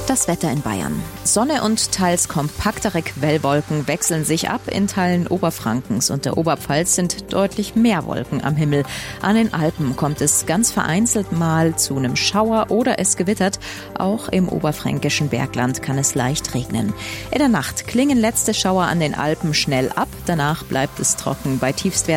Das Wetter in Bayern. Sonne und teils kompaktere Quellwolken wechseln sich ab. In Teilen Oberfrankens und der Oberpfalz sind deutlich mehr Wolken am Himmel. An den Alpen kommt es ganz vereinzelt mal zu einem Schauer oder es gewittert. Auch im oberfränkischen Bergland kann es leicht regnen. In der Nacht klingen letzte Schauer an den Alpen schnell ab. Danach bleibt es trocken bei Tiefstwerten